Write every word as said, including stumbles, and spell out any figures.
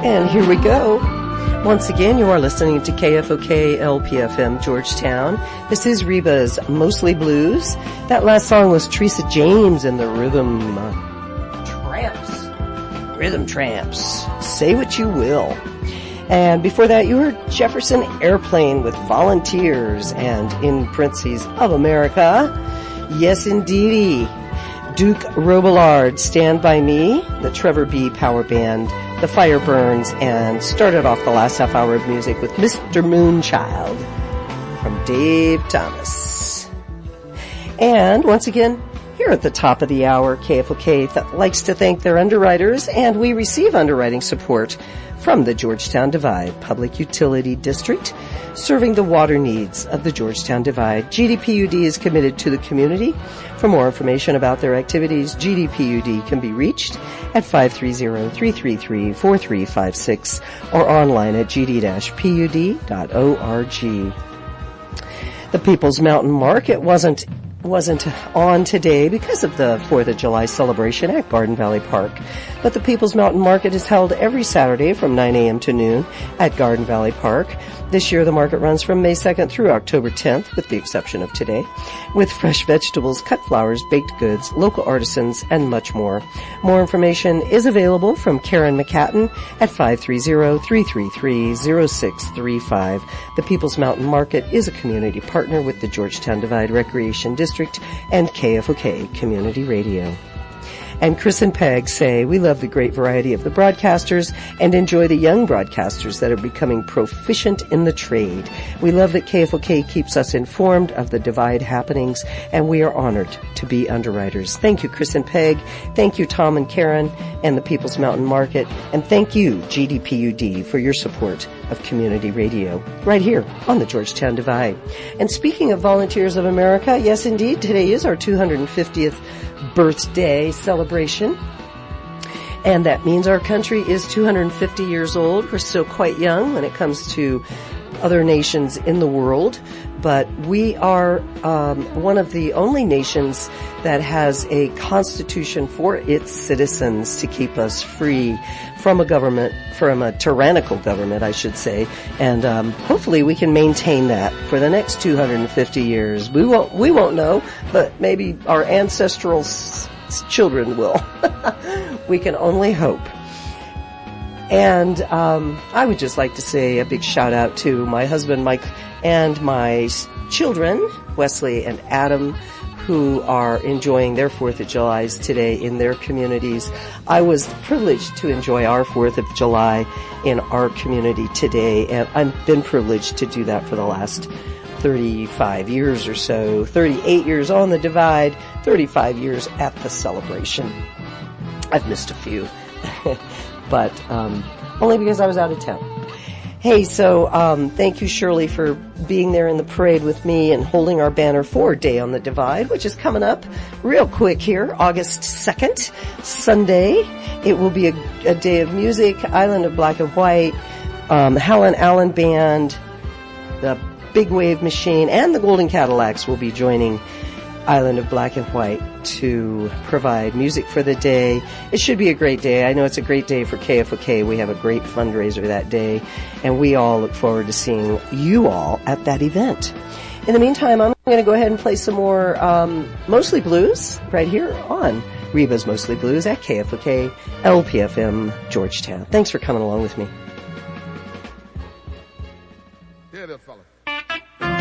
And here we go. Once again, you are listening to K F O K L P F M Georgetown. This is Reba's Mostly Blues. That last song was Teresa James and the Rhythm Tramps. Rhythm Tramps. Say what you will. And before that, you heard Jefferson Airplane with Volunteers and in parentheses of America. Yes, indeedy. Duke Robillard, Stand By Me, the Trevor B. Power Band, the Fire Burns, and started off the last half hour of music with Mister Moonchild from Dave Thomas. And once again, here at the top of the hour, K F O K th- likes to thank their underwriters, and we receive underwriting support from the Georgetown Divide Public Utility District, serving the water needs of the Georgetown Divide. G D P U D is committed to the community. For more information about their activities, G D P U D can be reached at five three zero, three three three, four three five six or online at g d dash p u d dot org. The People's Mountain Market wasn't wasn't on today because of the fourth of July celebration at Garden Valley Park. But the People's Mountain Market is held every Saturday from nine a.m. to noon at Garden Valley Park. This year the market runs from May second through October tenth, with the exception of today, with fresh vegetables, cut flowers, baked goods, local artisans, and much more. More information is available from Karen McCatton at five three zero, three three three, zero six three five. The People's Mountain Market is a community partner with the Georgetown Divide Recreation District and K F O K Community Radio. And Chris and Peg say, we love the great variety of the broadcasters and enjoy the young broadcasters that are becoming proficient in the trade. We love that K F O K keeps us informed of the Divide happenings, and we are honored to be underwriters. Thank you, Chris and Peg. Thank you, Tom and Karen and the People's Mountain Market. And thank you, G D P U D, for your support of community radio right here on the Georgetown Divide. And speaking of Volunteers of America, yes, indeed, today is our two hundred fiftieth birthday celebration, and that means our country is two hundred fifty years old. We're still quite young when it comes to other nations in the world, but we are um, one of the only nations that has a constitution for its citizens to keep us free from a government, from a tyrannical government, I should say, and um, hopefully we can maintain that for the next two hundred fifty years. We won't, we won't know, but maybe our ancestral s- children will. We can only hope. And um, I would just like to say a big shout out to my husband Mike and my children Wesley and Adam, who are enjoying their fourth of Julys today in their communities. I was privileged to enjoy our fourth of July in our community today, and I've been privileged to do that for the last thirty-five years or so, thirty-eight years on the Divide, thirty-five years at the celebration. I've missed a few. But um, only because I was out of town. Hey, so um, thank you, Shirley, for being there in the parade with me and holding our banner for Day on the Divide, which is coming up real quick here, August second, Sunday. It will be a, a day of music, Island of Black and White, um, Helen Allen Band, the Big Wave Machine, and the Golden Cadillacs will be joining Island of Black and White to provide music for the day. It should be a great day. I know it's a great day for K F O K. We have a great fundraiser that day, and we all look forward to seeing you all at that event. In the meantime, I'm going to go ahead and play some more um, Mostly Blues right here on Reba's Mostly Blues at K F O K L P F M Georgetown. Thanks for coming along with me. Here, there, fella.